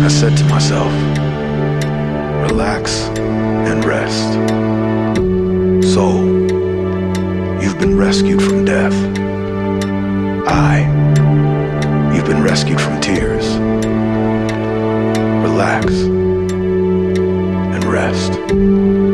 said to myself, relax and rest. Soul, you've been rescued from death. You've been rescued from tears. Relax and rest.